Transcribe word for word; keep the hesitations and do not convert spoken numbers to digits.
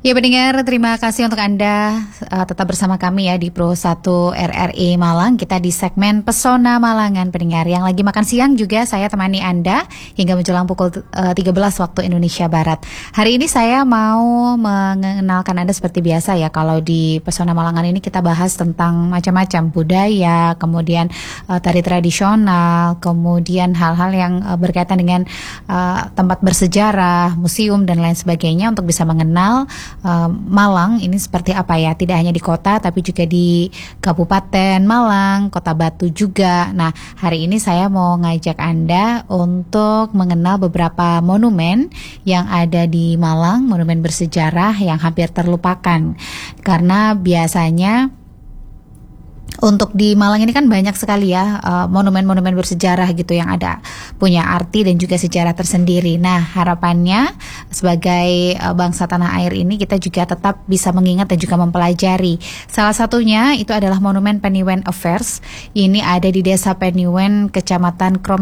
Ya pendengar, terima kasih untuk Anda uh, tetap bersama kami ya di Pro satu R R I Malang. Kita di segmen Pesona Malangan pendengar. Yang lagi makan siang juga saya temani Anda hingga menjelang pukul uh, tiga belas waktu Indonesia Barat. Hari ini saya mau mengenalkan Anda seperti biasa ya. Kalau di Pesona Malangan ini kita bahas tentang macam-macam budaya, kemudian uh, tari tradisional, kemudian hal-hal yang uh, berkaitan dengan uh, tempat bersejarah, museum dan lain sebagainya untuk bisa mengenal Uh, Malang ini seperti apa ya, tidak hanya di kota tapi juga di Kabupaten Malang, Kota Batu juga. Nah, hari ini saya mau ngajak Anda untuk mengenal beberapa monumen yang ada di Malang, monumen bersejarah yang hampir terlupakan. Karena biasanya untuk di Malang ini kan banyak sekali ya uh, monumen-monumen bersejarah gitu yang ada punya arti dan juga sejarah tersendiri. Nah, harapannya sebagai uh, bangsa tanah air ini kita juga tetap bisa mengingat dan juga mempelajari. Salah satunya itu adalah Monumen Peniwen Affairs. Ini ada di Desa Peniwen, Kecamatan Krom